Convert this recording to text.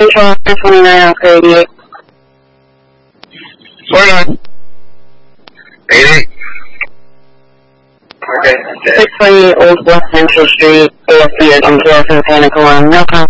Control 29 Oscar 88. 49. 88. Okay. 628 Old West Central Street, AFC Control Santa Clara, no contact.